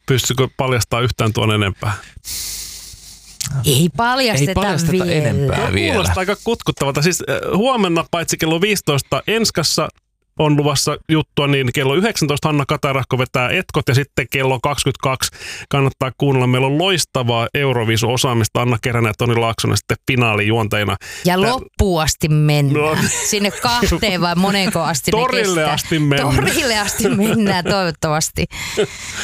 Pystytkö paljastamaan yhtään tuon enempää? Ei paljasteta vielä. enempää vielä. Kuulostaa aika kutkuttavalta. Siis huomenna paitsi kello 15 Enskassa on luvassa juttua, niin kello 19 Hanna Katarahko vetää etkot ja sitten kello 22 kannattaa kuunnella. Meillä on loistavaa Eurovisu-osaamista Anna Keränen ja Toni Laaksonen sitten finaalijuonteina. Ja loppuun asti mennään. No. Sinne 2 vai monenko asti Torille ne kestää. asti mennään. Torille asti mennään toivottavasti.